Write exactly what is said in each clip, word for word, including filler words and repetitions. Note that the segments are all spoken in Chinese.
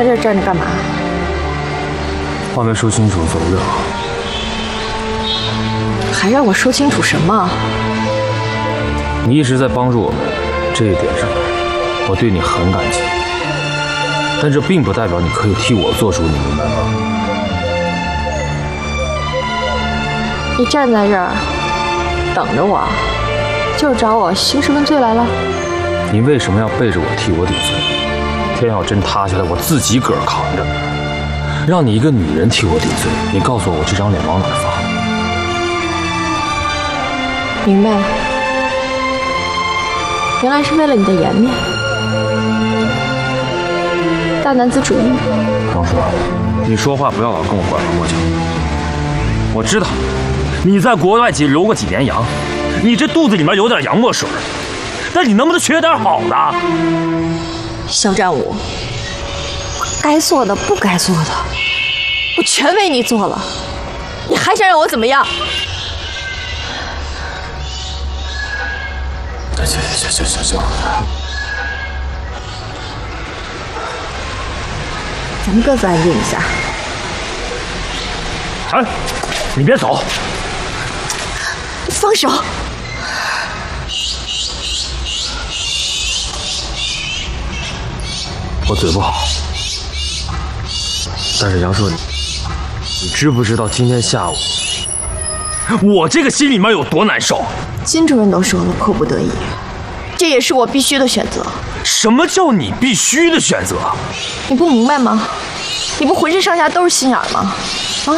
在这儿站着干嘛？ 话没说清楚，走不了。 还让我说清楚什么？ 你一直在帮助我们，这一点上，我对你很感激。但这并不代表你可以替我做主，你明白吗？ 你站在这儿等着我，就是找我兴师问罪来了？ 你为什么要背着我替我顶罪？天要真塌下来，我自己个儿扛着。让你一个女人替我顶罪，你告诉我，我这张脸往哪儿放？ 明白了，原来是为了你的颜面，大男子主义。 张叔，你说话不要老跟我拐弯抹角。我知道你在国外几留过几年洋，你这肚子里面有点洋墨水，但你能不能学点好的？ 肖战武，我该做的不该做的，我全为你做了，你还想让我怎么样？ 行行行行行， 咱们各自安静一下。 哎，你别走！ 放手！ 我嘴不好，但是杨硕，你你知不知道今天下午我这个心里面有多难受？ 金主任都说了，迫不得已，这也是我必须的选择。 什么叫你必须的选择？ 你不明白吗？你不浑身上下都是心眼吗？啊！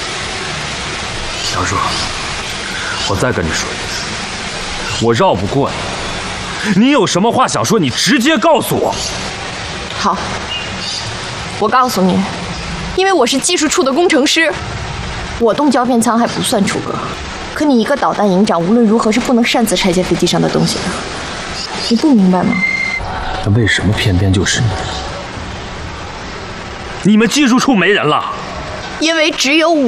杨硕，我再跟你说一次，我绕不过你。你有什么话想说，你直接告诉我。 好，我告诉你，因为我是技术处的工程师，我动胶片仓还不算出格，可你一个导弹营长，无论如何是不能擅自拆卸飞机上的东西的，你不明白吗？ 那为什么偏偏就是你？你们技术处没人了？ 因为只有我。